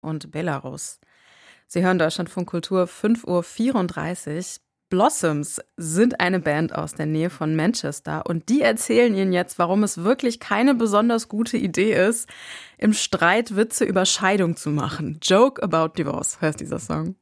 und Belarus. Sie hören Deutschlandfunk Kultur 5:34 Uhr. Blossoms sind eine Band aus der Nähe von Manchester und die erzählen Ihnen jetzt, warum es wirklich keine besonders gute Idee ist, im Streit Witze über Scheidung zu machen. Joke about divorce heißt dieser Song.